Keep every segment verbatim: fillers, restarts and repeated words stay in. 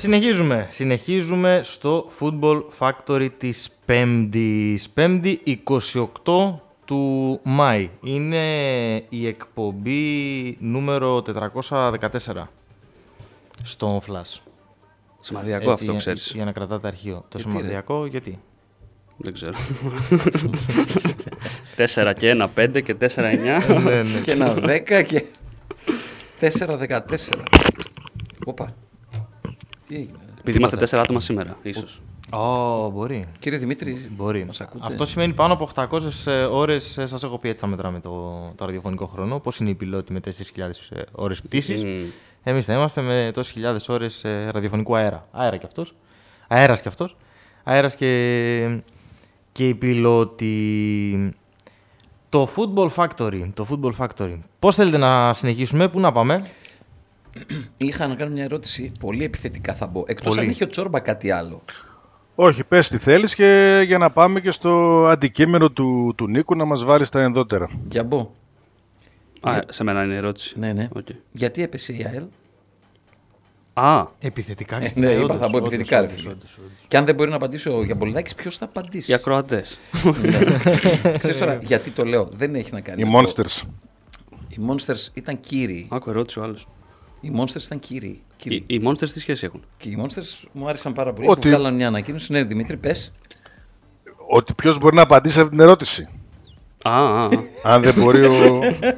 Συνεχίζουμε. Συνεχίζουμε στο Football Factory της Πέμπτης. Πέμπτη είκοσι οκτώ του Μάη. Είναι η εκπομπή νούμερο τετρακόσια δεκατέσσερα στο Flash. Σημαδιακό αυτό, για, ξέρεις. Για να κρατάτε αρχείο. Το γιατί, σημαδιακό, ρε? γιατί. Δεν ξέρω. τέσσερα και ένα πέντε και τέσσερα εννιά. ναι, ναι. Και ένα δέκα και τέσσερα δεκατέσσερα. Όπα. Τι έγινε? Επειδή είμαστε τέσσερα άτομα σήμερα, ίσως. Ω, oh, μπορεί. Κύριε Δημήτρη, Μπορεί. μας ακούτε? Αυτό σημαίνει πάνω από οχτακόσιες ώρες, σας έχω πει, έτσι θα μετράμε το, το ραδιοφωνικό χρόνο. Πώς είναι οι πιλότοι με τέσσερις χιλιάδες ώρες πτήσης. Mm. Εμείς θα είμαστε με τόσες χιλιάδες ώρες ραδιοφωνικού αέρα. Αέρα κι αυτός. Αέρας κι αυτός. Αέρας και, και οι πιλότοι. Το Football Factory. Το Football Factory. Πώς θέλετε να συνεχίσουμε, πού να πάμε? Είχα να κάνω μια ερώτηση. Πολύ επιθετικά θα μπω. Εκτός αν είχε ο Τσόρμπα κάτι άλλο. Όχι, πες τι θέλεις και για να πάμε και στο αντικείμενο του, του Νίκου να μας βάλεις τα ενδότερα. Για μπω. Α, Για... σε μένα είναι η ερώτηση. Ναι, ναι. Okay. Γιατί έπεσε η ΑΕΛ? Α, επιθετικά. Ε, ναι, είπα, θα πω επιθετικά. Όντως, όντως, όντως, όντως. Και αν δεν μπορεί να απαντήσει ο Γιαμπολιδάκης, ποιος θα απαντήσει? Οι ακροατές. Ξέρεις τώρα, γιατί το λέω, δεν έχει να κάνει. Οι Monsters. Το... Οι Monsters ήταν κύριοι. Άκου ερώτηση ο άλλος. Οι Monsters ήταν κύριοι. Οι, οι Monsters τι σχέση έχουν? Και οι Monsters μου άρεσαν πάρα πολύ. Ότι... Που βγάλαν μια ανακοίνωση. Ναι, Δημήτρη, πες. Ότι ποιος μπορεί να απαντήσει αυτή την ερώτηση. Α, α, α. Αν δεν μπορεί ο...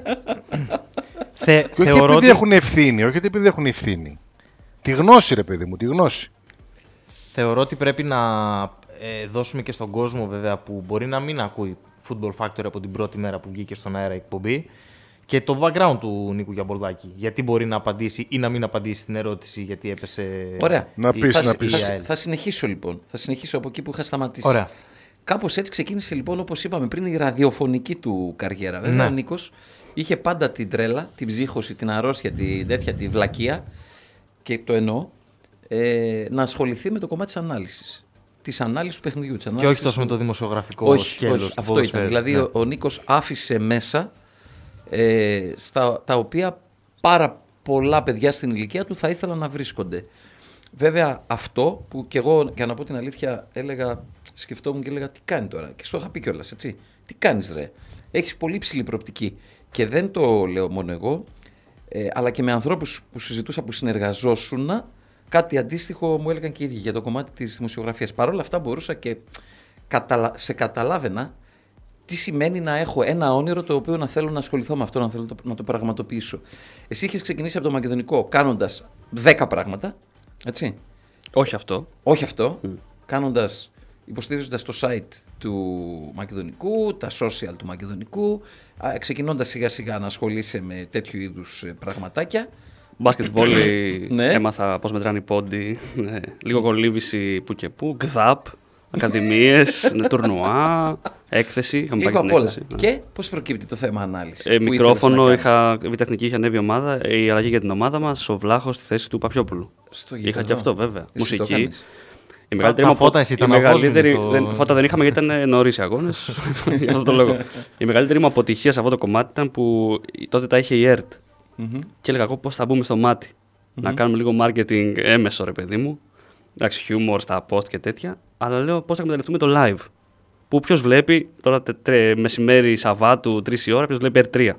Θε, και όχι επειδή ότι... έχουν ευθύνη, όχι επειδή έχουν ευθύνη. Τη γνώση, ρε παιδί μου, τη γνώση. Θεωρώ ότι πρέπει να ε, δώσουμε και στον κόσμο, βέβαια, που μπορεί να μην ακούει Football Factory από την πρώτη μέρα που βγήκε στον αέρα η εκπομπή, και το background του Νίκου Γιαμπολδάκη. Γιατί μπορεί να απαντήσει ή να μην απαντήσει στην ερώτηση, γιατί έπεσε. Ωραία. Να πεις, θα, να πεις. Θα, θα συνεχίσω λοιπόν. Θα συνεχίσω από εκεί που είχα σταματήσει. Ωραία. Κάπως έτσι ξεκίνησε λοιπόν, όπως είπαμε πριν, η ραδιοφωνική του καριέρα. Βέβαια, ναι. Ο Νίκος είχε πάντα την τρέλα, την ψύχωση, την αρρώστια, την τέτοια, τη βλακεία, και το εννοώ, ε, να ασχοληθεί με το κομμάτι της ανάλυσης. Της ανάλυσης του παιχνιδιού. Της και όχι τόσο με το δημοσιογραφικό όχι, σκέλος όχι, του αυτό ποδοσφαίρου. ήταν. Δηλαδή, ναι. ο, ο Νίκος άφησε μέσα ε, στα, τα οποία πάρα πολλά παιδιά στην ηλικία του θα ήθελαν να βρίσκονται. Βέβαια, αυτό που κι εγώ, για να πω την αλήθεια, έλεγα, σκεφτόμουν και έλεγα τι κάνει τώρα. Και στο είχα πει κιόλας, έτσι. Τι κάνεις, ρε? Έχεις πολύ ψηλή προοπτική. Και δεν το λέω μόνο εγώ, ε, αλλά και με ανθρώπους που συζητούσα, που συνεργαζόσουν, κάτι αντίστοιχο μου έλεγαν και οι ίδιοι για το κομμάτι της δημοσιογραφίας. Παρ' όλα αυτά, μπορούσα και καταλα... σε καταλάβαινα τι σημαίνει να έχω ένα όνειρο το οποίο να θέλω να ασχοληθώ με αυτό, να θέλω να το, να το πραγματοποιήσω. Εσύ είχες ξεκινήσει από το μακεδονικό κάνοντας δέκα πράγματα. Έτσι. Όχι αυτό. Όχι αυτό. Mm. Κάνοντας, υποστηρίζοντας το site του Μακεδονικού, τα social του Μακεδονικού, ξεκινώντας σιγά σιγά να ασχολείσαι με τέτοιου είδους πραγματάκια. Μπάσκετ βόλι, ναι. Έμαθα πώς μετράνε οι πόντι, ναι. Λίγο κολύβηση που και που, γκδαπ, ακαδημίες, ναι, τουρνουά, έκθεση. Είχαμε λίγο πάει απ' όλα. Έκθεση, ναι. Και πώς προκύπτει το θέμα ανάλυση? Ε, μικρόφωνο, είχα, βιτεχνική είχε ανέβει ομάδα, η αλλαγή για την ομάδα μας, ο Βλάχος στη θέση του Παπιόπουλου. Στο είχα και αυτό βέβαια. Εσύ μουσική. Η μεγαλύτερη, τα φώτα εσύ ήταν μεγαλύτερη, στο... δεν, φώτα δεν είχαμε γιατί ήταν νωρίς οι αγώνες. Για αυτό το λόγο. Η μεγαλύτερη μου αποτυχία σε αυτό το κομμάτι ήταν που τότε τα είχε η ΕΡΤ. Mm-hmm. Και έλεγα εγώ πώς θα μπούμε στο μάτι. Mm-hmm. Να κάνουμε λίγο marketing έμεσο, ρε παιδί μου. Εντάξει, χιούμορ στα post και τέτοια. Αλλά λέω πώς θα εκμεταλλευτούμε το live. Που ποιος βλέπει τώρα τετρέ, μεσημέρι Σαββάτου, τρεις η ώρα, ποιος βλέπει ερ τρία.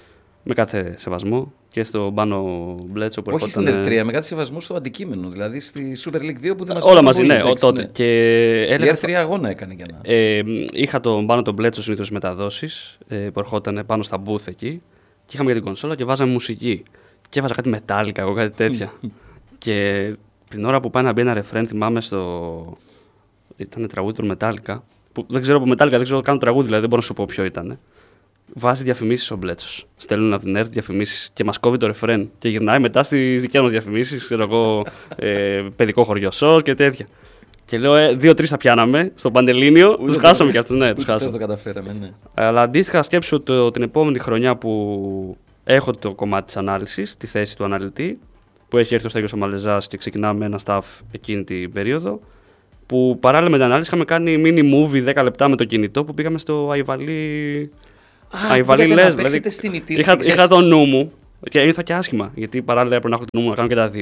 Με κάθε σεβασμό. Και στο Πάνο Μπλέτσο που όχι ερχόταν... στην ερ τρία, με κάθε σεβασμό στο αντικείμενο. Δηλαδή στη Super League δύο που δεν μας όλα μαζί, ναι, ο, τότε. Ναι. Και έλεγα... Η ερ τρία αγώνα έκανε για να. Ε, είχα τον Πάνο τον Μπλέτσο συνήθως μεταδόσεις ε, που ερχόταν πάνω στα booth εκεί. Και είχαμε για την κονσόλα και βάζαμε μουσική. Και έβαζα κάτι μετάλλικα, εγώ κάτι τέτοια. Και την ώρα που πάει να μπει ένα ρεφρέν, θυμάμαι στο. Ήταν τραγούδι του Μετάλλικα. Που δεν ξέρω από Μετάλλικα, δεν ξέρω καν τραγούδι, δηλαδή δεν μπορώ να σου πω ποιο ήταν. Βάζει διαφημίσεις ο Μπλέτσος. Στέλνουν από την ΕΡΤ διαφημίσεις και μας κόβει το ρεφρέν. Και γυρνάει μετά στις δικές μας διαφημίσεις, ξέρω εγώ, ε, παιδικό χωριό σος και τέτοια. Και λέω, ε, δύο-τρεις θα πιάναμε στο Παντελήνιο, τους χάσαμε κι αυτούς. Ναι, τους χάσαμε. Το καταφέραμε, ναι. Αλλά αντίστοιχα σκέψου το, την επόμενη χρονιά που έχω το κομμάτι της ανάλυσης, τη θέση του αναλυτή, που έχει έρθει ο Στέγιος ο Μαλεζάς και ξεκινάμε ένα staff εκείνη την περίοδο. Που παράλληλα με την ανάλυση είχαμε κάνει mini movie δέκα λεπτά με το κινητό που πήγαμε στο Αϊβαλί. Αϊβαλί λες, δηλαδή. Είχα, είχα το νου μου και ήρθα και άσχημα. Γιατί παράλληλα έπρεπε να έχω το νου μου να κάνω και τα δύο.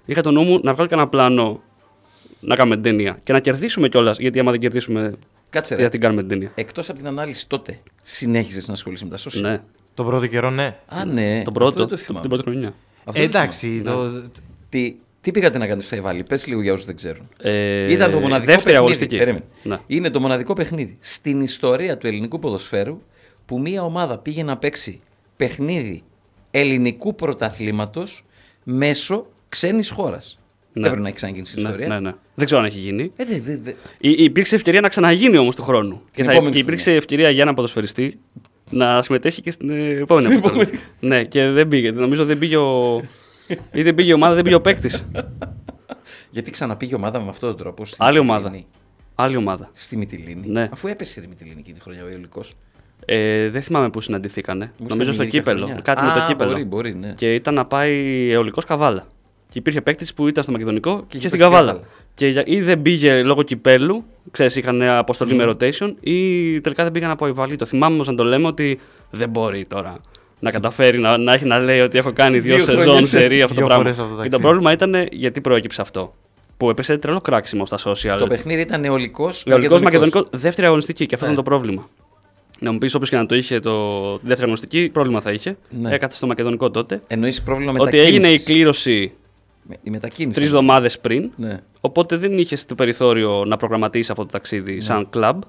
είχα το νου μου να βγάλω κανένα πλάνο να κάνουμε την ταινία και να κερδίσουμε κιόλας. Γιατί άμα δεν κερδίσουμε, Κάτσε, τι θα την κάνουμε την ταινία. Εκτός από την ανάλυση τότε, συνέχιζες να ασχολείσαι με τα social. Ναι, Τον πρώτο καιρό, ναι. Α, ναι. τον πρώτο, Αυτό δεν το το- θυμάμαι. την πρώτη χρονιά. Αυτό Ε, δεν το εντάξει. θυμάμαι. Το... Τι, τι πήγατε να κάνετε στο Αϊβάλι, πες λίγο για όσους δεν ξέρουν. Ε, Ήταν το μοναδικό δεύτερη παιχνίδι. αγωνιστική. Περίμενε. Ναι. Είναι το μοναδικό παιχνίδι στην ιστορία του ελληνικού ποδοσφαίρου που μία ομάδα πήγε να παίξει παιχνίδι ελληνικού πρωταθλήματος μέσω ξένης χώρας. Ναι. Δεν πρέπει να έχει ξαναγίνει στην Ναι, ιστορία. ναι, ναι. Δεν ξέρω αν έχει γίνει. Ε, δε, δε, δε. Υ- Υπήρξε ευκαιρία να ξαναγίνει όμως του χρόνου. Και, θα, επόμενη και υπήρξε ευκαιρία για έναν ποδοσφαιριστή να συμμετέχει και στην ε, επόμενη αποστολή. Ναι, και δεν πήγε. Νομίζω δεν πήγε ο. ή δεν πήγε η ομάδα, δεν πήγε ο παίκτη. Γιατί ξαναπήγε η ομάδα με αυτόν τον τρόπο. Στη Άλλη Μυτιλήνη. ομάδα. Άλλη ομάδα. Στη Μυτιλήνη. Ναι. Αφού έπεσε η Μυτιλήνη εκείνη τη χρονιά ο Ιωλικός. Ε, δεν θυμάμαι πού συναντηθήκανε. Μου Νομίζω ήταν στο η ίδια κύπελο. χρονιά. Κάτι με το Α, κύπελο. Μπορεί, μπορεί, ναι. Και ήταν να πάει αιωλικός Καβάλα. Και υπήρχε παίκτη που ήταν στο Μακεδονικό και είχε είχε στην πέσει Καβάλα. Καβάλα. Και για- ή δεν πήγε λόγω κυπέλου, ξέρεις, είχαν αποστολή με rotation, ή τελικά δεν πήγαν από Αϊβαλή. Το θυμάμαι όμως να το λέμε ότι δεν μπορεί τώρα να καταφέρει να, να έχει να λέει ότι έχω κάνει δύο, Δύο σεζόν χρονιές, σε ρί αυτό το δύο πράγμα. φορές αυτό το Και το ταξίδι. πρόβλημα ήταν γιατί προέκυψε αυτό. Που έπεσε τρελό κράξιμο στα social. Το παιχνίδι ήταν αιωλικός Αιωλικός μακεδονικός. Μακεδονικό, δεύτερη αγωνιστική και αυτό Ναι. ήταν το πρόβλημα. Να μου πει όποιο και να το είχε το τη δεύτερη αγωνιστική, πρόβλημα θα είχε. Ναι. Έκατσε στο Μακεδονικό τότε. Εννοείς πρόβλημα Ότι μετακίνησης. έγινε η κλήρωση Με- Η μετακίνηση. τρεις εβδομάδες πριν. Ναι. Οπότε δεν είχε το περιθώριο να προγραμματίσει αυτό το ταξίδι σαν κλαμπ.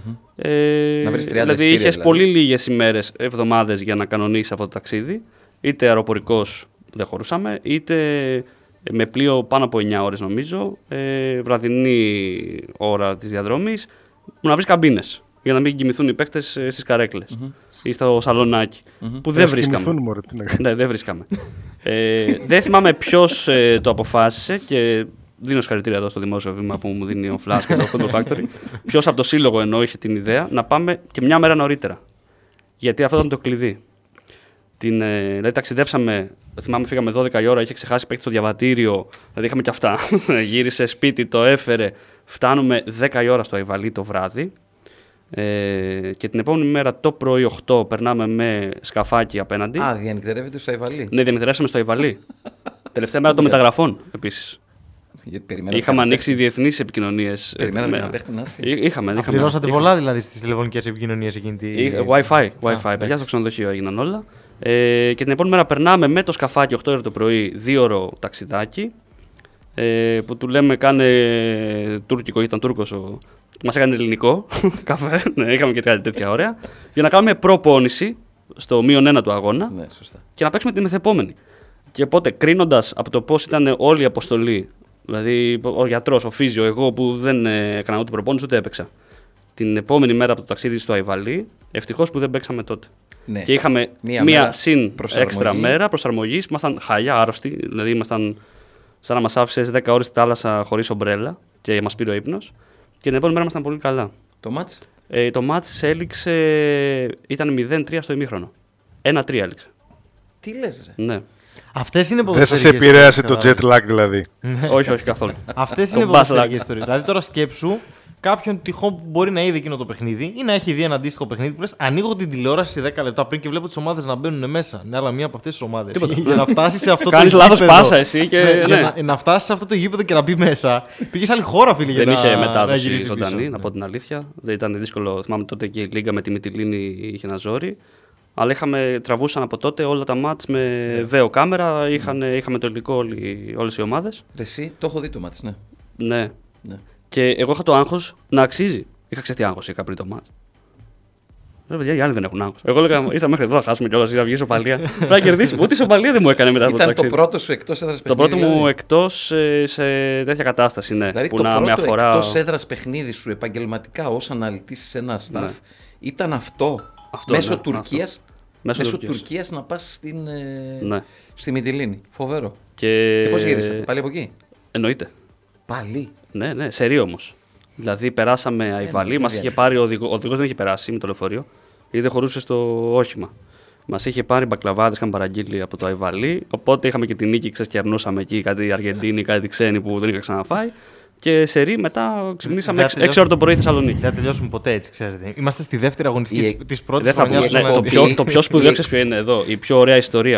Ε, Να βρεις τριάντα δηλαδή εισιτήρια, είχε δηλαδή. πολύ λίγες ημέρες, εβδομάδες για να κανονίσει αυτό το ταξίδι. Είτε αεροπορικός δεν χωρούσαμε, είτε με πλοίο πάνω από εννιά ώρες νομίζω, ε, βραδινή ώρα της διαδρόμης, να βρεις καμπίνες για να μην κοιμηθούν οι παίκτες ε, στις καρέκλες ή στο σαλονάκι. Που δεν Να βρίσκαμε. σκηνηθούν, μωρέ, τι να- Ναι, δεν βρίσκαμε. ε, δεν θυμάμαι ποιο το αποφάσισε και δίνω συγχαρητήρια εδώ στο δημόσιο βήμα που μου δίνει ο Flash και το Football Factory. Ποιο από το σύλλογο εννοώ είχε την ιδέα να πάμε και μια μέρα νωρίτερα. Γιατί αυτό ήταν το κλειδί. Την, ε, δηλαδή ταξιδέψαμε, θυμάμαι φύγαμε δώδεκα η ώρα, είχε ξεχάσει παίκτη στο διαβατήριο, δηλαδή είχαμε και αυτά. Γύρισε σπίτι, το έφερε. Φτάνουμε δέκα η ώρα στο Αϊβαλί το βράδυ. Ε, και την επόμενη μέρα το πρωί οκτώ περνάμε με σκαφάκι απέναντι. Α, διανυκτερεύεται στο Αϊβαλί. Ναι, διαμετρήσαμε στο Αϊβαλί. Τελευταία μέρα των μεταγραφών επίση. Γιατί περιμέναμε Είχαμε κανένα ανοίξει διεθνεί επικοινωνίε. Περιμέναμε κανένα παίχτη να έρθει. Είχαμε, είχαμε. Πληρώσατε είχαμε. πολλά δηλαδή στις τηλεφωνικές επικοινωνίες εκείνη τη. Εί- Wi-Fi, Wi-Fi. Παιδιά στο ξενοδοχείο έγιναν όλα. Ε, και την επόμενη μέρα περνάμε με το σκαφάκι οκτώ ώρα το πρωί, δύο ώρο ταξιδάκι. Ε, που του λέμε κάνε τουρκικό, ήταν Τούρκος ο. Μας έκανε ελληνικό καφέ, ναι, είχαμε και κάτι τέτοια ωραία. Για να κάνουμε προπόνηση στο μείον ένα του αγώνα Ναι, σωστά. και να παίξουμε τη μεθεπόμενη. Και οπότε κρίνοντας από το πώς ήταν όλη η αποστολή, δηλαδή ο γιατρός, ο φύζιο, εγώ που δεν ε, έκανα ούτε προπόνηση ούτε έπαιξα. Την επόμενη μέρα από το ταξίδι στο Αϊβαλί, ευτυχώς που δεν παίξαμε τότε. Ναι. Και είχαμε Μία μία, μέρα συν προσαρμογή. έξτρα μέρα προσαρμογής. Ήμασταν χάλια, άρρωστοι. Δηλαδή ήμασταν σαν να μας άφησε δέκα ώρες στη θάλασσα χωρίς ομπρέλα και μας πήρε ο ύπνος. Και την επόμενη μέρα ήμασταν πολύ καλά. Το μάτς. Ε, το μάτς έληξε, ήταν μηδέν τρία στο ημίχρονο. ένα τρία έληξε. Τι λες ρε. Ναι. Αυτές είναι Δεν ποδοσφαιρικές σας επηρέασε το ιστορίες, jet lag δηλαδή. όχι, όχι καθόλου. Αυτές Το είναι Buzz ποδοσφαιρικές Lag. ιστορίες. Δηλαδή τώρα σκέψου κάποιον τυχόν που μπορεί να είδε εκείνο το παιχνίδι ή να έχει δει ένα αντίστοιχο παιχνίδι που λες ανοίγω την τηλεόραση δέκα λεπτά πριν και βλέπω τις ομάδες να μπαίνουν μέσα. Ναι, αλλά μία από αυτές τις ομάδες. Για να φτάσει σε αυτό το Κάνεις γήπεδο. λάθος πάσα εσύ και. Ναι, για ναι. να, να φτάσει σε αυτό το γήπεδο και να μπει μέσα. Πήγε σε άλλη χώρα, φίλε, για Δεν να, είχε να μετάδοση γυρίσει ζωντανή, πίσω. να πω την αλήθεια. Δεν ήταν δύσκολο. Θυμάμαι τότε και η Λίγκα με τη Μυτιλίνη είχε ένα ζόρι. Αλλά είχαμε, τραβούσαν από τότε όλα τα μάτς με βέο κάμερα. Είχαν, είχαμε το υλικό όλοι, όλες οι ομάδες. Ρε εσύ, το έχω δει το μάτς, ναι. Ναι. ναι. Και εγώ είχα το άγχος να αξίζει. Είχα ξεστή άγχος είχα πριν το μάτς. Ρε παιδιά, οι άλλοι δεν έχουν άγχος. Εγώ έλεγα, ήρθα μέχρι εδώ να χάσουμε κιόλας, να βγει ισοπαλία. Πρέπει να κερδίσουμε. Ούτε ισοπαλία δεν μου έκανε μετά από το Ήταν το ταξίδι. πρώτο σου εκτός έδρας Το παιχνίδι. πρώτο μου δηλαδή. εκτός ε, σε τέτοια κατάσταση, ναι. Δηλαδή που το να με πρώτο αφορά. εκτός έδρας παιχνίδι σου επαγγελματικά ως αναλυτής σε ένα staff Ναι. ήταν αυτό. Αυτό, μέσω ναι, Τουρκίας. Μέσω Μέσω Τουρκίας. Τουρκίας να πας στην, ε, Ναι. στη Μυτιλήνη. Φοβερό. Και, Και πώς γυρίσατε, πάλι από εκεί. Εννοείται. Πάλι. Ναι, ναι, σερί όμως. Δηλαδή περάσαμε Αϊβαλί, ναι, μας δεν είχε πάρει ο οδηγός, ο οδηγός δεν είχε περάσει με το λεωφορείο, γιατί δεν χωρούσε στο όχημα. Μας είχε πάρει μπακλαβάδες, είχαν παραγγείλει από το Αϊβαλί, οπότε είχαμε και την νίκη, ξεσκερνούσαμε εκεί κάτι Αργεντίνοι, κάτι ξένοι που δεν είχα ξαναφάει. Και σερί μετά ξυπνήσαμε Δεν έξι ώρα το πρωί Θεσσαλονίκη. Δεν θα τελειώσουμε ποτέ έτσι, ξέρετε. Είμαστε στη δεύτερη αγωνιστική Η- της- της πρώτης Δεν θα πω, χρονιάς. ναι, του το, Μενδύ. πιο, το πιο σπουδαίο ξέρεις ποιο είναι εδώ, η πιο ωραία ιστορία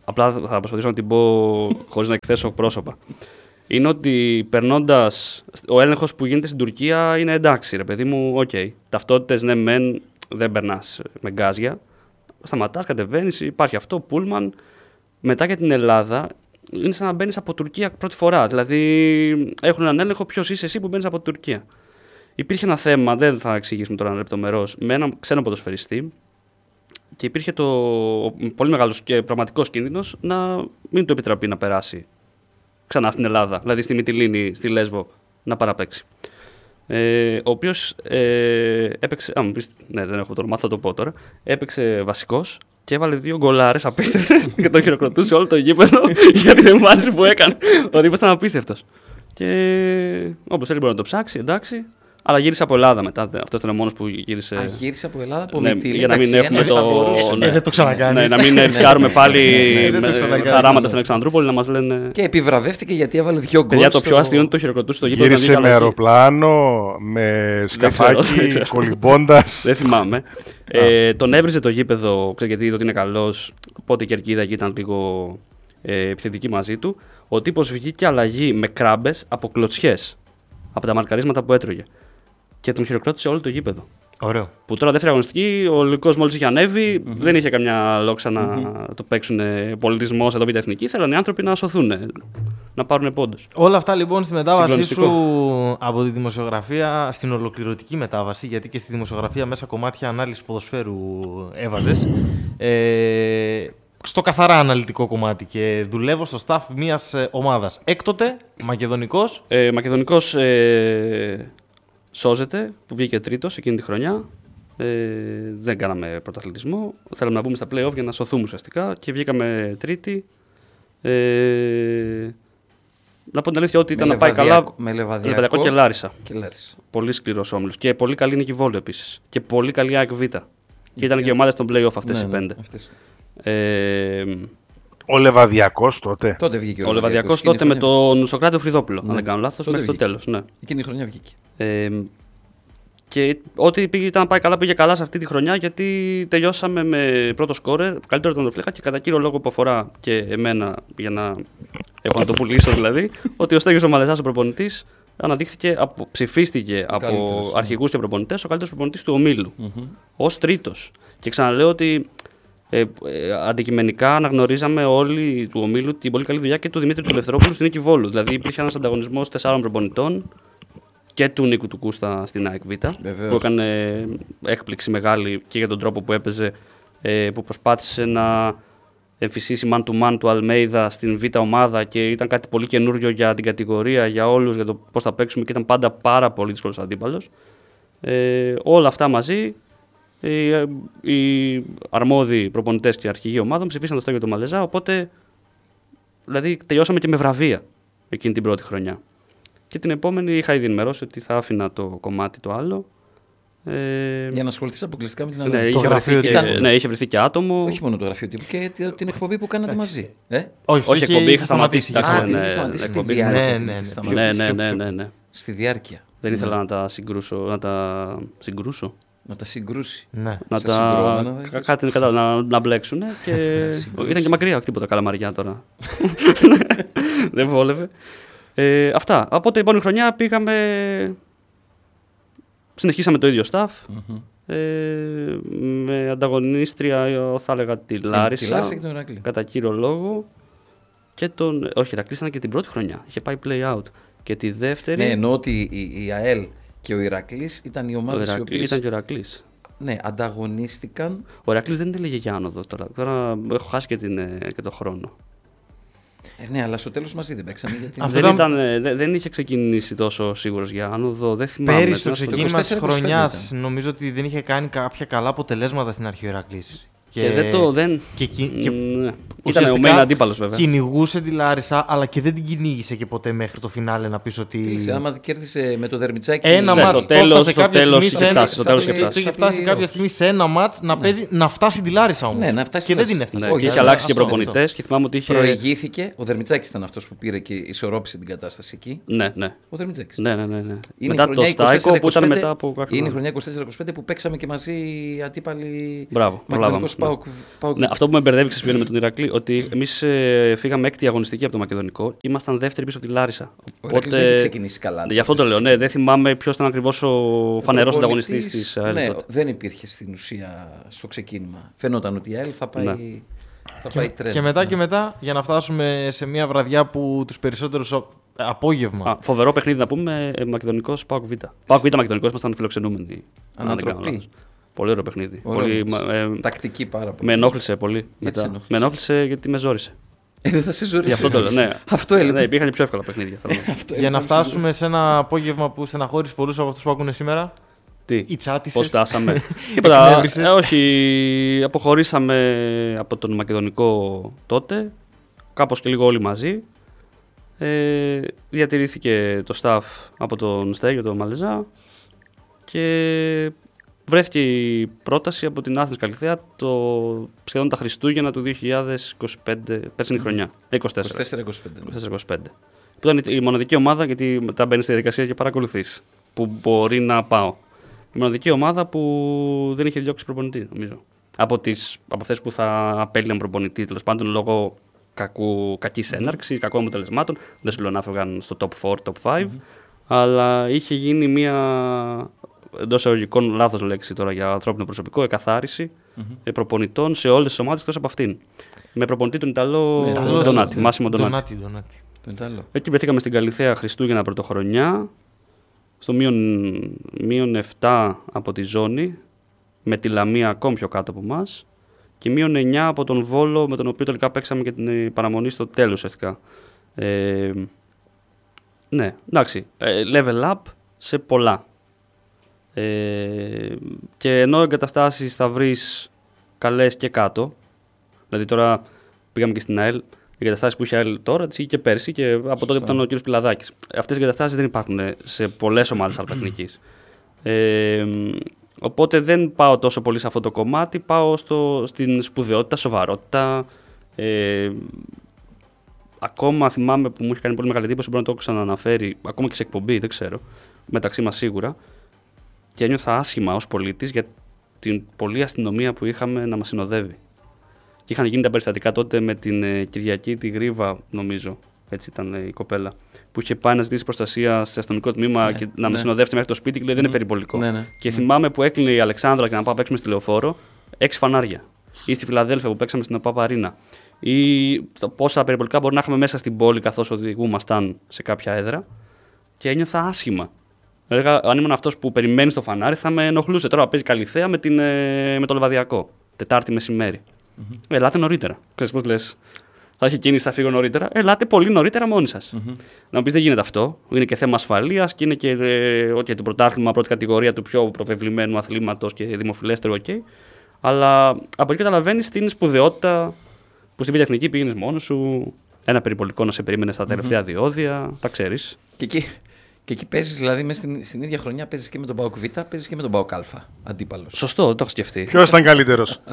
απλά θα προσπαθήσω να την πω χωρίς να εκθέσω πρόσωπα. Είναι ότι περνώντας, ο έλεγχος που γίνεται στην Τουρκία είναι εντάξει, ρε παιδί μου, οκ. Okay. Ταυτότητες, ναι, μεν, δεν περνάς με γκάζια. Σταματάς, κατεβαίνεις, υπάρχει αυτό, πούλμαν. Μετά για την Ελλάδα, είναι σαν να μπαίνεις από Τουρκία πρώτη φορά. Δηλαδή, έχουν έναν έλεγχο ποιος είσαι εσύ που μπαίνεις από Τουρκία. Υπήρχε ένα θέμα, δεν θα εξηγήσουμε τώρα λεπτομερώς, με έναν ξένο ποδοσφαιριστή και υπήρχε το πολύ μεγάλος και πραγματικός κίνδυνος να μην του επιτραπεί να περάσει ξανά στην Ελλάδα, δηλαδή στη Μυτιλήνη, στη Λέσβο, να παραπαίξει. Ε, ο οποίος ε, έπαιξε. Α, μου πεις, ναι, δεν έχω το όνομα, θα το πω τώρα. Έπαιξε βασικός και έβαλε δύο γκολάρες απίστευτες και τον χειροκροτούσε όλο το γήπεδο για την εμφάνιση που έκανε. Ο τύπος ήταν απίστευτος. Και όπως θέλει μπορεί να το ψάξει, εντάξει. Αλλά γύρισε από Ελλάδα μετά. Αυτό ήταν ο μόνος που γύρισε. Α, γύρισε από Ελλάδα, από ναι, Μυτιλήνη. για να μην έχουμε το. Ναι, δεν το ξανακάνεις. Ναι, να μην ρισκάρουμε πάλι με χαράματα στην Αλεξανδρούπολη να μας λένε. Και επιβραβεύτηκε γιατί έβαλε δύο γκολ. Παιδιά, το πιο αστείο είναι το χειροκροτούσε στο γήπεδο. Γύρισε με αεροπλάνο, με σκαφάκι, κολυμπώντας. Δεν θυμάμαι. ε, τον έβριζε το γήπεδο, ξέρετε, γιατί είδε ότι είναι καλός. Οπότε η κερκίδα εκεί ήταν λίγο ε, επιθετική μαζί του. Ο τύπος βγήκε αλλαγή με κράμπες από κλωτσιές. Από τα μαρκαρίσματα που έτρωγε. Και τον χειροκρότησε όλο το γήπεδο. Ωραίο. Που τώρα δεύτερη αγωνιστική, ο Λυκός μόλις είχε ανέβει, mm-hmm. δεν είχε καμιά λόξα να mm-hmm. το παίξουν πολιτισμός εδώ π' εθνική. Θέλανε οι άνθρωποι να σωθούν, να πάρουν πόντους. Όλα αυτά λοιπόν στη μετάβασή σου από τη δημοσιογραφία στην ολοκληρωτική μετάβαση, γιατί και στη δημοσιογραφία μέσα κομμάτια ανάλυσης ποδοσφαίρου έβαζες. Ε, στο καθαρά αναλυτικό κομμάτι και δουλεύω στο staff μιας ομάδας. Έκτοτε, μακεδονικός. Ε, μακεδονικός ε, σώζεται, που βγήκε τρίτος εκείνη τη χρονιά. Ε, δεν κάναμε πρωταθλητισμό. Θέλαμε να μπούμε στα play-off για να σωθούμε ουσιαστικά και βγήκαμε τρίτη. Ε, να πω την αλήθεια ότι ήταν να πάει καλά. Με Λεβαδιακό, Λεβαδιακό και Λάρισα. Και Λάρισα. Πολύ σκληρός όμιλος. Και πολύ καλή Νίκη Βόλου επίσης. Και πολύ καλή ΑΕΚ Β. Και ήταν και οι ομάδες των play-off αυτές ναι, οι πέντε. Ναι, αυτές. Ε, ο Λεβαδιακός τότε. Τότε βγήκε ο, ο Λεβαδιακός τότε με τον Σοκράτη Φρυδόπουλο, ναι. αν δεν κάνω λάθος, μέχρι το τέλος. Ναι. Εκείνη η χρονιά βγήκε. Ε, και ό,τι πήγε, ήταν να πάει καλά, πήγε καλά σε αυτή τη χρονιά, γιατί τελειώσαμε με πρώτο σκόρερ, καλύτερο τον Φλέχα, και κατά κύριο λόγο που αφορά και εμένα, για να έχω να το πουλήσω δηλαδή, ότι ο Στέγιος ο Μαλεζάς, ο προπονητής, αναδείχθηκε, από, ψηφίστηκε ο από αρχηγούς και προπονητές ο καλύτερος προπονητής του ομίλου, mm-hmm. ως τρίτος. Και ξαναλέω ότι ε, ε, αντικειμενικά αναγνωρίζαμε όλοι του ομίλου την πολύ καλή δουλειά και του Δημήτρη του Ελευθερόπουλου στην Νίκη Βόλου. Δηλαδή υπήρχε ένας ανταγωνισμός τεσσάρων προπονητών και του Νίκου του Κούστα στην ΑΕΚ Β, που έκανε έκπληξη μεγάλη και για τον τρόπο που έπαιζε, ε, που προσπάθησε να εμφυσίσει man to man του Αλμέιδα στην Β ομάδα και ήταν κάτι πολύ καινούριο για την κατηγορία, για όλους, για το πώς θα παίξουμε, και ήταν πάντα πάρα πολύ δύσκολος αντίπαλος. Ε, όλα αυτά μαζί, οι, οι αρμόδιοι προπονητές και αρχηγοί ομάδων ψηφίσαν το Στέγιο του Μαλεζά, οπότε δηλαδή τελειώσαμε και με βραβεία εκείνη την πρώτη χρονιά. Και την επόμενη είχα ήδη ενημερώσει ότι θα άφηνα το κομμάτι το άλλο. Ε, για να ασχοληθείς αποκλειστικά με την ναι, ανάλυση. είχε βρεθεί και, ήταν... ναι, είχε βρεθεί και άτομο. Όχι μόνο το γραφείο τύπου, και την εκπομπή που κάνατε μαζί. Ε? Όχι, όχι, εκπομπή είχα σταματήσει. Α, την είχε σταματήσει στη διάρκεια. Ναι, ναι, ναι. Στη διάρκεια. Δεν ήθελα να τα συγκρούσω. Να τα συγκρούσω. Να τα συγκρούσει. Ναι. Να τα. Κάτι να, να μπλέξουν. Και... ήταν και μακριά, τίποτα καλαμαριά τώρα. Δεν βόλευε. Ε, αυτά. Από την επόμενη χρονιά πήγαμε. Συνεχίσαμε το ίδιο staff. Mm-hmm. Ε, με ανταγωνίστρια, θα έλεγα, τη Λάρισα. Τη Λάρισα και τον Ηρακλή. Κατά κύριο λόγο. Και τον. Όχι, Ηρακλής ήταν και την πρώτη χρονιά. Είχε πάει play out. Και τη δεύτερη. Ναι, εννοώ ότι η, η ΑΕΛ και ο Ηρακλής ήταν οι ομάδες οι οποίες. Ήταν και ο Ηρακλής. Ναι, ανταγωνίστηκαν. Ο Ηρακλής δεν έλεγε για άνοδο τώρα. Τώρα έχω χάσει και, την, και το χρόνο. Ε, ναι, αλλά στο τέλος μαζί δεν παίξαμε. Γιατί δεν, ήταν, δεν, δεν είχε ξεκινήσει τόσο σίγουρος για άνοδο. Δεν θυμάμαι. Πέρυσι στο ξεκίνημα της χρονιάς νομίζω ότι δεν είχε κάνει κάποια καλά αποτελέσματα στην αρχή ο Ηρακλής. Και, και δεν το. Δεν... Και, και, και ναι. Ήταν ο main αντίπαλος βέβαια. Κυνηγούσε τη Λάρισα, αλλά και δεν την κυνήγησε και ποτέ μέχρι το φινάλε να πεις ότι. Φίλησε, άμα κέρδισε με το Δερμιτσάκι. Ένα μάτς στο τέλος είχε φτάσει κάποια στιγμή σε ένα μάτς να παίζει να φτάσει τη Λάρισα όμως. Ναι, να φτάσει. Και δεν την έφτασε. Και είχε αλλάξει και προπονητές και θυμάμαι ότι είχε. Προηγήθηκε. Ο Δερμιτσάκης ήταν αυτός που πήρε και ισορρόπησε την κατάσταση εκεί. Ναι, ναι. Ο Δερμιτσάκης. Ναι, ναι, ναι. Μετά το Στάικο που ήταν μετά από κάποιο. Είναι η χρονιά είκοσι τέσσερα είκοσι πέντε που παίξαμε και μαζί αντίπαλοι. Μπράβο, προλάβαμε. Πάοκ. Πάοκ... Ναι, αυτό που με μπερδεύει ξεσπιώνει με τον Ηρακλή, ότι εμείς ε, φύγαμε έκτη αγωνιστική από το Μακεδονικό και ήμασταν δεύτεροι πίσω από τη Λάρισα. Ο Ηρακλής έχει ξεκινήσει καλά. Γι' αυτό το λέω. Ναι, δεν θυμάμαι ποιος ήταν ακριβώς ο φανερός ανταγωνιστής της ΑΕΛ. Ναι, τότε. δεν υπήρχε στην ουσία στο ξεκίνημα. Φαινόταν ότι η ΑΕΛ θα πάει. Ναι. Θα και, πάει τρένο, και μετά ναι. και μετά, για να φτάσουμε σε μια βραδιά που τους περισσότερους απόγευμα. Α, φοβερό παιχνίδι να πούμε, ε, Μακεδονικός Πάοκ Β. Πάοκ Β Μακεδονικός, ήμασταν φιλοξενούμενοι. Ανατροπή. Πολύ ωραίο παιχνίδι. Πολύ, πολύ, ε, τακτική πάρα πολύ. Με ενόχλησε πολύ. Μετά. ενόχλησε. Με ενόχλησε γιατί με ζόρισε. Ε, δεν θα σε ζωρίσει. Γι' αυτό το λέω. Ναι. Αυτό έλεγε. Ναι, υπήρχαν και πιο εύκολα παιχνίδια. Για να φτάσουμε σε ένα απόγευμα που στεναχώρησε πολλούς από αυτούς που ακούνε σήμερα. Τι, οι τσάτισες. πώς φτάσαμε. Τίποτα. ε, όχι, αποχωρήσαμε από τον Μακεδονικό τότε. Κάπως και λίγο όλοι μαζί. Ε, διατηρήθηκε το staff από τον Στέγιο, τον Μαλεζά. Και βρέθηκε η πρόταση από την Athens Καλυθέα το σχεδόν τα Χριστούγεννα του δύο χιλιάδες είκοσι πέντε, πέρσινη χρονιά. είκοσι τέσσερα είκοσι πέντε. Που ήταν η μοναδική ομάδα, γιατί μετά μπαίνει στη διαδικασία και παρακολουθείς, που μπορεί να πάω. Η μοναδική ομάδα που δεν είχε διώξει προπονητή, νομίζω. Από, τις, από αυτές που θα απέλυναν προπονητή, τέλος πάντων, λόγω κακού, κακής έναρξης, κακών αποτελεσμάτων. Δεν σου λέω να φεύγαν στο top τέσσερα, top πέντε, mm-hmm. αλλά είχε γίνει μια, εντός εισαγωγικών, λάθος λέξη τώρα για ανθρώπινο προσωπικό, εκαθάριση mm-hmm. προπονητών σε όλες τις ομάδες εκτός από αυτήν. Με προπονητή τον Ιταλό Ντονάτι, Μάσιμο Ντονάτι. Εκεί βρεθήκαμε στην Καλυθέα Χριστούγεννα πρωτοχρονιά, στο μείον επτά από τη ζώνη, με τη Λαμία ακόμη πιο κάτω από εμάς, και μείον εννιά από τον Βόλο, με τον οποίο τελικά παίξαμε και την παραμονή στο τέλος ουσιαστικά. Ε, ναι, εντάξει, level up σε πολλά. Ε, και ενώ εγκαταστάσεις θα βρεις καλές και κάτω, δηλαδή τώρα πήγαμε και στην ΑΕΛ, οι εγκαταστάσεις που είχε ΑΕΛ τώρα, τις είχε και πέρσι και από τότε που ήταν ο κ. Πιλαδάκης. Αυτές οι εγκαταστάσεις δεν υπάρχουν σε πολλές ομάδες αλφαεθνικής. Ε, οπότε δεν πάω τόσο πολύ σε αυτό το κομμάτι, πάω στο, στην σπουδαιότητα, σοβαρότητα. Ε, ακόμα θυμάμαι που μου είχε κάνει πολύ μεγάλη εντύπωση, μπορεί να το έχω ξανααναφέρει, ακόμα και σε εκπομπή, δεν ξέρω, μεταξύ μας σίγουρα. Και ένιωθα άσχημα ως πολίτης για την πολλή αστυνομία που είχαμε να μας συνοδεύει. Και είχαν γίνει τα περιστατικά τότε με την ε, Κυριακή τη Γρίβα, νομίζω, έτσι ήταν ε, η κοπέλα, που είχε πάει να ζητήσει προστασία σε αστυνομικό τμήμα ναι, και να ναι. με συνοδεύσει μέχρι το σπίτι και λέει δεν είναι περιπολικό. Ναι, ναι, και ναι. θυμάμαι που έκλεινε η Αλεξάνδρα και να πάω παίξουμε στη Λεωφόρο, έξι φανάρια. Ή στη Φιλαδέλφια που παίξαμε στην ΟΠΑΠ Αρίνα. Ή πόσα περιπολικά μπορεί να είχαμε μέσα στην πόλη καθώς οδηγούμασταν σε κάποια έδρα. Και ένιωθα άσχημα. Έλεγα, αν ήμουν αυτός που περιμένει στο φανάρι, θα με ενοχλούσε. Τώρα παίζει Καλυθέα με, την, ε, με το Λεβαδιακό. Τετάρτη μεσημέρι. Mm-hmm. Ελάτε νωρίτερα. Ξέρεις πώς λες. Θα έχει κίνηση, θα φύγω νωρίτερα. Ελάτε πολύ νωρίτερα μόνοι σας. Mm-hmm. Να μου πεις δεν γίνεται αυτό. Είναι και θέμα ασφαλείας και είναι και ε, okay, το πρωτάθλημα πρώτη κατηγορία του πιο προβεβλημένου αθλήματος και δημοφιλέστερου. Okay. Αλλά από εκεί καταλαβαίνεις την σπουδαιότητα που στην Β' Εθνική πήγαινες μόνος σου. Ένα περιπολικό να σε περίμενε στα τελευταία mm-hmm. διόδια. Τα ξέρεις. Και εκεί. Και εκεί παίζεις, δηλαδή, μέσα στην, στην ίδια χρονιά παίζεις και με τον ΠΑΟΚ Β, παίζεις και με τον ΠΑΟΚ Α. Αντίπαλος. Σωστό, δεν το έχω σκεφτεί. Ποιος ήταν καλύτερος?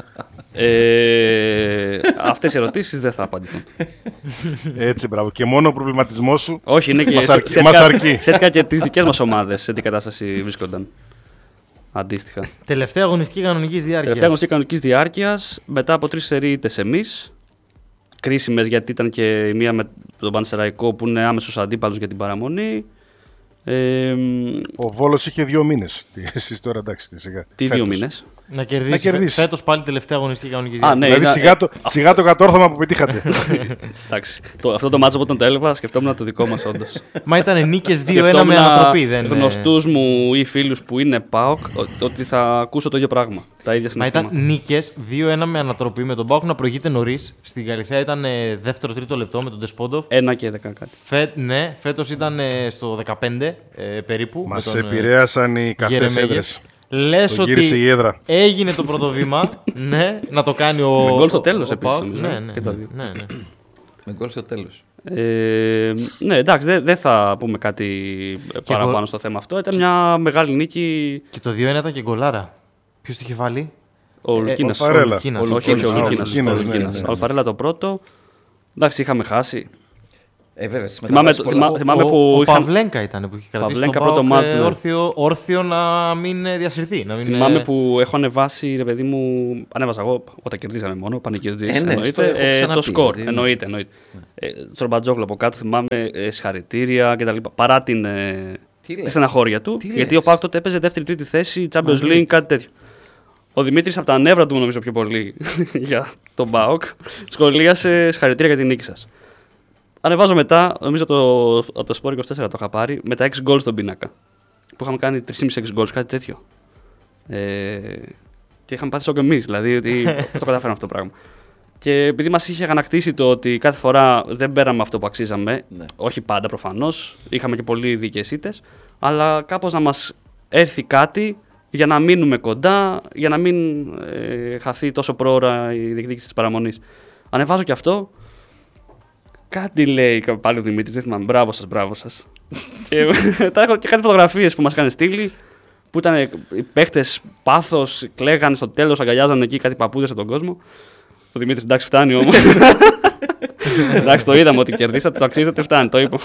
ε, αυτές οι ερωτήσεις δεν θα απαντηθούν. Έτσι, μπράβο. Και μόνο ο προβληματισμός σου. Όχι, είναι και μας σε, αρκεί, σε, μας σε, αρκεί. σε έτσι και τις δικές μας ομάδες σε τι κατάσταση βρίσκονταν. Αντίστοιχα. Τελευταία αγωνιστική κανονικής διάρκειας. Τελευταία αγωνιστική κανονικής διάρκειας, μετά από τρεις σερί ήττες εμείς. Κρίσιμες γιατί ήταν και η μία με τον Πανσεραϊκό που είναι άμεσος αντίπαλος για την παραμονή. Ε, ο Βόλος είχε δύο μήνες. Εσείς τώρα εντάξει, σιγά. Τι δύο μήνες? Να κερδίσει. Να κερδίσει. Φέτος πάλι τελευταία αγωνιστική κανονική διάρκεια. Ναι, δηλαδή είναι... σιγά, το, σιγά το κατόρθωμα που πετύχατε. Εντάξει. Το, αυτό το μάτσο όταν το έλεγα σκεφτόμουν το δικό μας όντως. Μα ήταν νίκες δύο ένα με ανατροπή. Δεν γνωστούς μου ή φίλους που είναι ΠΑΟΚ ότι θα ακούσω το ίδιο πράγμα. Τα ίδια συναισθήματα. Μα ήταν νίκες δύο ένα με ανατροπή με τον ΠΑΟΚ να προηγείται νωρίς. Στην Καλυθέα ήταν δεύτερο-τρίτο λεπτό με τον Ντεσπόντοφ. Ένα και δέκα κάτι. Φε, ναι, φέτος ήταν στο δεκαπέντε ε, περίπου. Μας επηρέασαν οι καυτές έδρες. Λες ότι έγινε το πρώτο βήμα, ναι, να το κάνει ο... Με γκολ στο τέλος επίσης. Ναι, ναι, ναι, ναι, ναι. Με γκολ στο τέλος. Ε, ναι, εντάξει, δεν δε θα πούμε κάτι παραπάνω εγώ... στο θέμα αυτό. Ήταν μια μεγάλη νίκη. Και το δύο ένα ήταν και γκολάρα. Ποιος το είχε βάλει? Ο Λουκίνας. Ο Αλφαρέλα. Όχι, όχι, ο Λουκίνας. Ο Αλφαρέλα το πρώτο. Εντάξει, είχαμε χάσει. Ε, βέβαια, θυμάμαι, θυμά, θυμάμαι ο, που. Ο είχα... Παυλένκα ήταν που είχε κρατήσει Παυλένκα, τον πρώτο ΠΑΟΚ μάτς, ναι. όρθιο, όρθιο να μην διασυρθεί. Να μην... Θυμάμαι που έχω ανεβάσει, ρε παιδί μου, ανέβαζα εγώ όταν κερδίσαμε μόνο, πανικερδίσει. Ε, ναι, εννοείται, στο έχω ε, ξαναπεί, το σκορ. δηλαδή. Εννοείται. εννοείται. Ναι. Ε, Τσορμπατζόγλου από κάτω, θυμάμαι ε, συγχαρητήρια κτλ. Παρά την, ε, τη στεναχώρια του. Τι γιατί λες? ο ΠΑΟΚ τότε έπαιζε δεύτερη-τρίτη θέση, Champions League, κάτι τέτοιο. Ο Δημήτρης από τα νεύρα του, νομίζω πιο πολύ για τον ΠΑΟΚ, σχολίασε συγχαρητήρια για την νίκη σας. Ανεβάζω μετά, νομίζω το, από το Sport είκοσι τέσσερα το είχα πάρει, με τα έξι γκολ στον πίνακα. Που είχαμε κάνει τρία κόμμα πέντε έξι γκολ, κάτι τέτοιο. Ε, και είχαμε πάθει σοκ εμείς, δηλαδή ότι πώς το καταφέραμε αυτό το πράγμα. Και επειδή μας είχε αγανακτήσει το ότι κάθε φορά δεν πέραμε αυτό που αξίζαμε, Ναι. όχι πάντα προφανώς, είχαμε και πολύ δίκαιες ήττες, αλλά κάπως να μας έρθει κάτι για να μείνουμε κοντά, για να μην ε, χαθεί τόσο πρόωρα η διεκδίκηση της παραμονής. Ανεβάζω και αυτό. Κάτι λέει πάλι ο Δημήτρης, δεν θυμάμαι. Μπράβο σας, μπράβο σας. Και μετά έχω και κάτι φωτογραφίες που μας είχαν στείλει, που ήταν οι παίχτες πάθος, κλαίγανε στο τέλος, αγκαλιάζανε εκεί κάτι παππούδες από τον κόσμο. Ο Δημήτρης, εντάξει, φτάνει όμως. Εντάξει, το είδαμε ότι κερδίσατε, το αξίζετε, φτάνει, το είπα.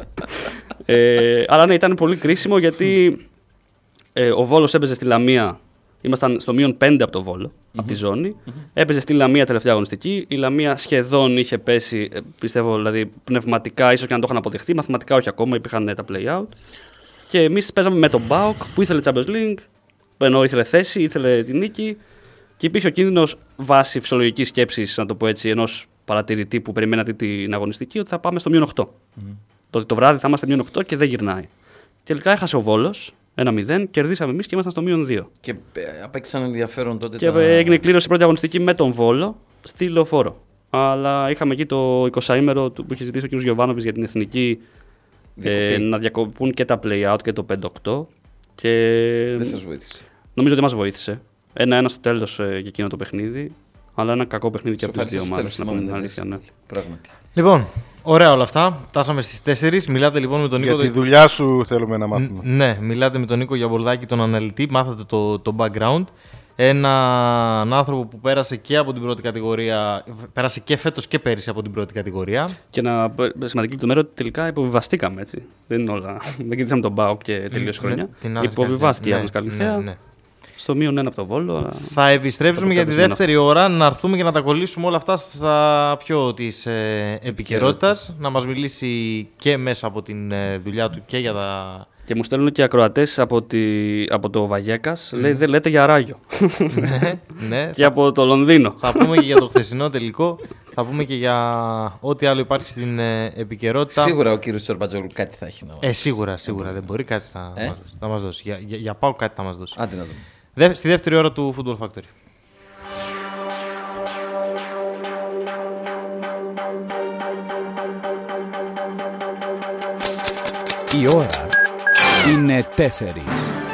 ε, αλλά ναι, ήταν πολύ κρίσιμο γιατί ε, ο Βόλος έπαιζε στη Λαμία. Ήμασταν στο μείον πέντε από το Βόλο, mm-hmm. από τη ζώνη. Mm-hmm. Έπαιζε στη Λαμία τελευταία αγωνιστική. Η Λαμία σχεδόν είχε πέσει, πιστεύω, δηλαδή πνευματικά, ίσως και να το είχαν αποδεχτεί. Μαθηματικά όχι ακόμα, υπήρχαν τα play-out. Και εμείς παίζαμε με τον ΠΑΟΚ που ήθελε Champions League, ενώ ήθελε θέση, ήθελε την νίκη. Και υπήρχε ο κίνδυνος βάσει φυσιολογικής σκέψης, να το πω έτσι, ενός παρατηρητή που περιμένει αυτή την αγωνιστική, ότι θα πάμε στο μείον οκτώ. Mm-hmm. Το ότι το βράδυ θα είμαστε μείον οκτώ και δεν γυρνάει. Τελικά έχασε ο Βόλος. ένα μηδέν, κερδίσαμε εμείς και ήμασταν στο μείον δύο. Και απέκτησαν ενδιαφέρον τότε. Και τα... έγινε κλήρωση πρώτη αγωνιστική με τον Βόλο στη Λεωφόρο. Αλλά είχαμε εκεί το εικοσάήμερο που είχε ζητήσει ο κ. Γιωβάνοβης για την εθνική ε, να διακοπούν και τα play-out και το πέντε οκτώ. Και... Δεν σας βοήθησε. Νομίζω ότι μας βοήθησε. Ένα-ένα στο τέλος ε, για εκείνο το παιχνίδι. Αλλά ένα κακό παιχνίδι και από τις δύο ομάδες, να πούμε την αλήθεια. Ναι. Πράγματι. Λοιπόν, ωραία όλα αυτά. Φτάσαμε στις τέσσερις. Μιλάτε λοιπόν με τον Νίκο. Για τη δουλειά σου θέλουμε να μάθουμε. Ναι, μιλάτε με τον Νίκο Γιαμπολδάκη, τον αναλυτή. Μάθατε το, το background. Έναν άνθρωπο που πέρασε και από την πρώτη κατηγορία, πέρασε και φέτος και πέρυσι από την πρώτη κατηγορία. Και να σημαντική λεπτομέρεια ότι τελικά υποβιβαστήκαμε, έτσι. Δεν είναι όλα. Δεν κερδίσαμε τον ΠΑΟΚ και τελείωσε χρόνια. Υποβιβάστηκε η Άδωνας Καλυθέα. Ναι, ναι. Στο μείον ένα από το Βόλο. Αλλά... Θα επιστρέψουμε για τη δεύτερη ώρα να έρθουμε και να τα κολλήσουμε όλα αυτά στα πιο της ε, επικαιρότητας. Να μας μιλήσει και μέσα από την ε, δουλειά του και για τα. Και μου στέλνουν και ακροατές από, τη, από το Βαγέκας. Mm. Λέει δεν λέτε για Ράγιο. ναι, ναι. Και από το Λονδίνο. Θα πούμε και για το χθεσινό τελικό. Θα πούμε και για ό,τι άλλο υπάρχει στην ε, επικαιρότητα. Σίγουρα ο κύριος Τσορμπατζόγλου κάτι θα έχει να μας Ε, σίγουρα, σίγουρα. Δεν μπορεί κάτι θα, ε? μας δώσει. θα μας δώσει. Για, για, για πάω κάτι θα μας δώσει. Άντε να δούμε. Δε, στη δεύτερη ώρα του Football Factory. Η ώρα είναι τέσσερις.